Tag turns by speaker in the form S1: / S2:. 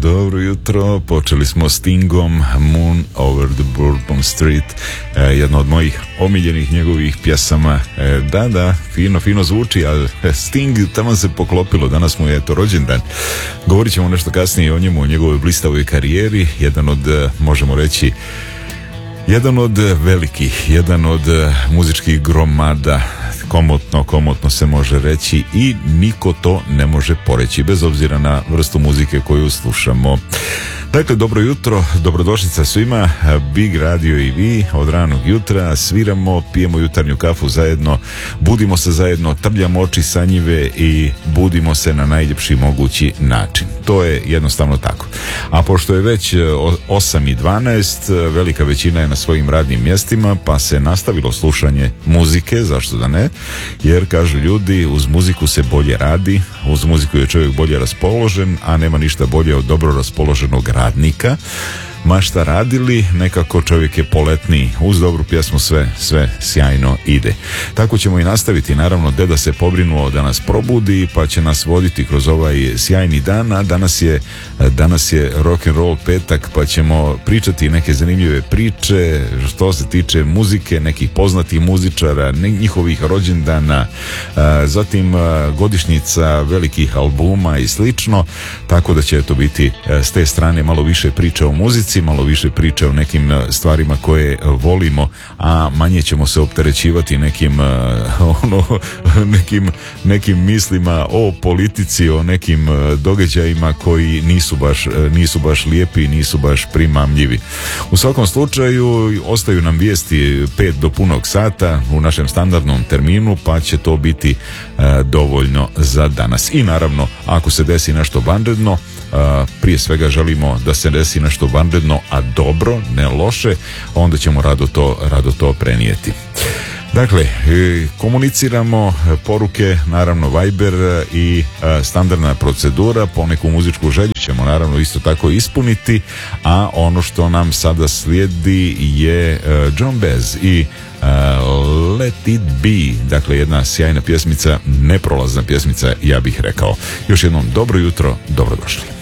S1: dobro jutro. Počeli smo Stingom, Moon Over the Bourbon Street, jedna od mojih omiljenih njegovih pjesama. Da, fino zvuči, ali Sting tamo se poklopilo, danas mu je eto rođendan. Govorit ćemo nešto kasnije o njemu, o njegovoj blistavoj karijeri, jedan od, možemo reći, jedan od velikih, jedan od muzičkih gromada, komotno se može reći, i niko to ne može poreći, bez obzira na vrstu muzike koju slušamo. Dakle, dobro jutro, dobrodošlica svima. Big Radio i vi od ranog jutra sviramo, pijemo jutarnju kafu zajedno, budimo se zajedno, trljamo oči sanjive i budimo se na najljepši mogući način. To je jednostavno tako. A pošto je već 8:12, velika većina je na svojim radnim mjestima, pa se nastavilo slušanje muzike, zašto da ne, jer kažu ljudi, uz muziku se bolje radi, uz muziku je čovjek bolje raspoložen, a nema ništa bolje od dobro raspoloženog radnika. Ma šta radili, nekako čovjek je poletniji, uz dobru pjesmu sve sjajno ide. Tako ćemo i nastaviti, naravno, Deda se pobrinuo da nas probudi, pa će nas voditi kroz ovaj sjajni dan, a danas je rock and roll petak, pa ćemo pričati neke zanimljive priče što se tiče muzike, nekih poznatih muzičara, njihovih rođendana, zatim godišnjica velikih albuma i slično, tako da će to biti s te strane malo više priče o muzici, malo više priče o nekim stvarima koje volimo, a manje ćemo se opterećivati nekim mislima o politici, o nekim događajima koji nisu baš lijepi, nisu baš primamljivi. U svakom slučaju ostaju nam vijesti 5 do punog sata u našem standardnom terminu, pa će to biti dovoljno za danas. I naravno, ako se desi nešto vanredno, prije svega želimo da se desi nešto vanredno, a dobro, ne loše, onda ćemo rado to prenijeti. Dakle, komuniciramo poruke, naravno Viber i standardna procedura, poneku muzičku želju ćemo naravno isto tako ispuniti, a ono što nam sada slijedi je John Baez i Let It Be, dakle jedna sjajna pjesmica, neprolazna pjesmica, ja bih rekao. Još jednom dobro jutro, dobrodošli.